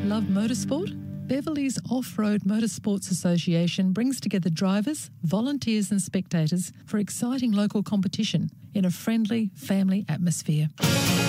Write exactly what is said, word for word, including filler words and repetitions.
Love motorsport? Beverley's Off-Road Motorsports Association brings together drivers, volunteers and spectators for exciting local competition in a friendly family atmosphere.